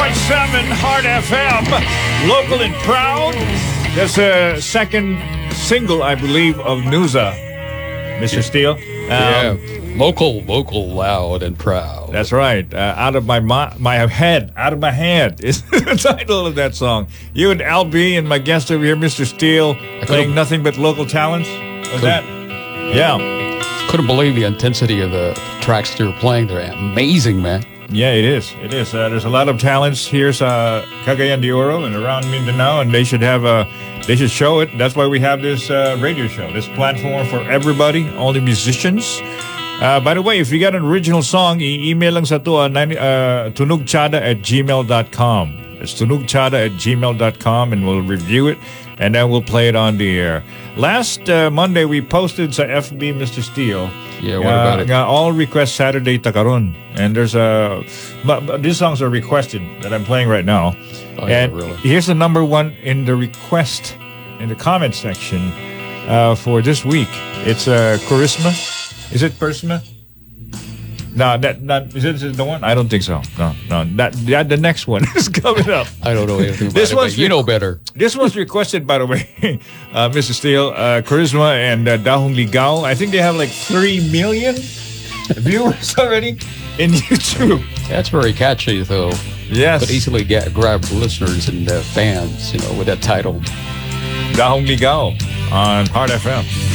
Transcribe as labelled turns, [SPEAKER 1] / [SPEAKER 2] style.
[SPEAKER 1] Heart FM, local and proud. That's a second single, I believe, of Nuza, Mr. Steele.
[SPEAKER 2] Local, loud and proud.
[SPEAKER 1] That's right. Out of my head, out of my head is the title of that song. You and LB and my guest over here, Mr. Steele, playing nothing but local talents. Was that? Yeah.
[SPEAKER 2] Couldn't believe the intensity of the tracks you were playing there. Amazing, man.
[SPEAKER 1] Yeah, it is. It is. There's a lot of talents here sa Cagayan de Oro and around Mindanao, and they should show it. That's why we have this radio show, this platform for everybody, all the musicians. By the way, if you got an original song, email lang sa to tunugchada@gmail.com. It's tunugchada@gmail.com, and we'll review it, and then we'll play it on the air. Last Monday, we posted sa FB, Mr. Steele.
[SPEAKER 2] Yeah, what about it?
[SPEAKER 1] All request Saturday Takaron. And there's these songs are requested that I'm playing right now.
[SPEAKER 2] Oh,
[SPEAKER 1] and
[SPEAKER 2] yeah, really?
[SPEAKER 1] Here's the number one in the request, in the comment section for this week. It's Charisma. Is it Charisma? No, is it the one? I don't think so. No. The next one is coming up.
[SPEAKER 2] I don't know anything about it, but you know better.
[SPEAKER 1] This was requested, by the way, Mr. Steele, Charisma and Dahong Ligao. I think they have like 3 million viewers already in YouTube.
[SPEAKER 2] That's very catchy, though.
[SPEAKER 1] Yes.
[SPEAKER 2] Could easily grab listeners and fans, with that title.
[SPEAKER 1] Dahong Ligao on Heart FM.